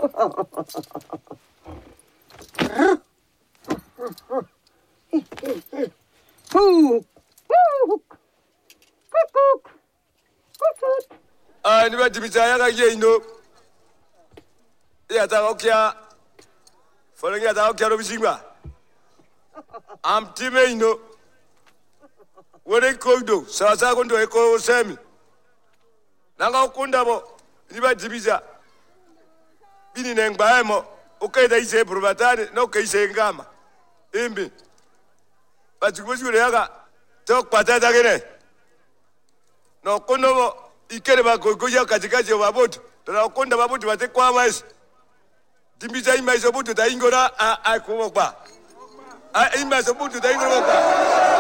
Ni ba dibisa ga ye ino. Ya ta okia. Folengi ya ta okia ro bisinga. Am time ino. Wore kodo, sasa kondo eko semi. Nanga ukunda bo, ni ba dibisa. Bini nengba emo, okaida ise probatane, no kaise ngama. Imbi. Ba tukubushi yaga, tok patata gene. No kondo bo, ikere ba gogoja katikati wa boto. Tuna konda babuti bate kwa mais. Dibisa ima iso butu ta ingora a kumokba. A ima iso butu ta ingora ba.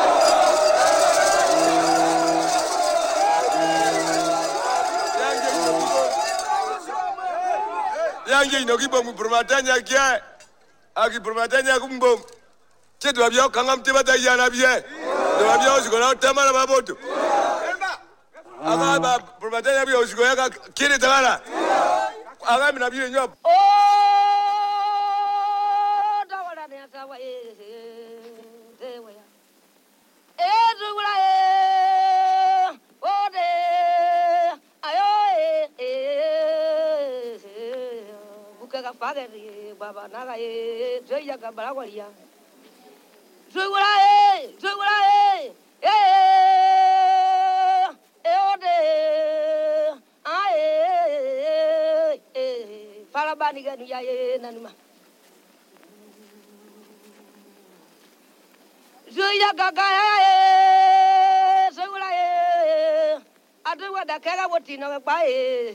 Yange inokibo mu promatanya kia. Aki promatanya kumbom. Chetu abia kanga mtibata yana bie. Do abia osikola tamala baboto. Aga promatanya bia osikola ka kire tamala. Aga mina bie nyop. Dawala ne tawa dewa ya. Dugula ode ayo bukaga fagari baba naga joya ga barawaria dugula ode farabani ga nuya nanuma joya gaga Adwa da kera wotino ba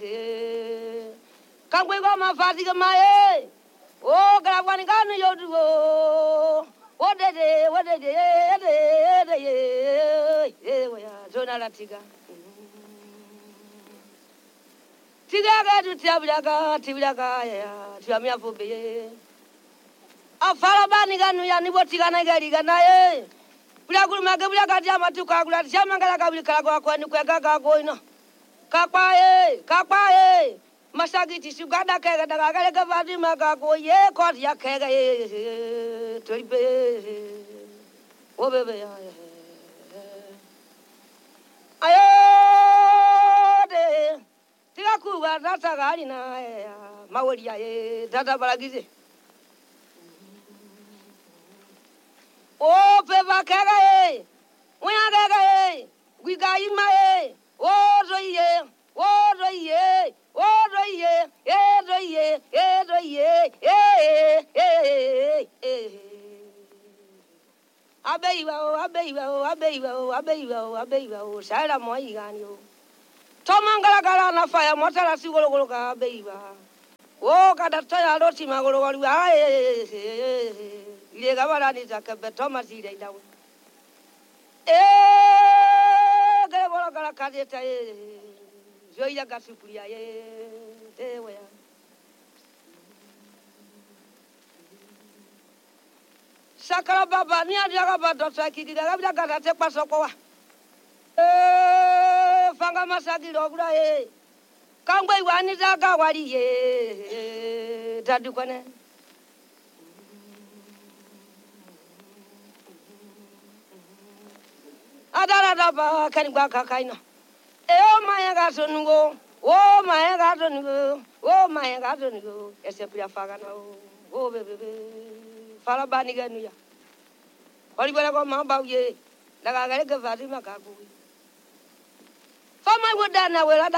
Kangwe go ma fasi ga ma O grawani ga no yodu O de ya zona la tiga Tiga ga du tiabilaga ya tiamia fobe Afara bani ga no ya ni botiga na ga riga na Bila gulma ga bila ga jama tu ka gula jama ga ga bila ka ko ni ko ga ga go ino Kapa masagi ti sugada ka ga ga ga vadi ma ga go ye ko ya ka ga toibe o bebe ya ayo de tira ku ga ta ga ni na mawori ya dada balagize O peva kega Uya kega We got you my O roye Abeiwa Sara moi ganyo Tomangala gala na fire motara sigolo ka abeiwa O kada taya roti magolo walu Ile gabara ni zakabe Thomas ile dawo gele bola gala kadeta joya gasukulia tewe ya Sakara baba ni adiaga bado sakiki gaga gada te pasoko wa fanga masagi logura kangwe wani zaga wali tadukone Adara ba kani gwa kakaina o maya ga sonungo ese pia faga na o bebe fala bani ga nuya Oli bala ko mamba ye daga ga ga vadi makaku Fama woda na wela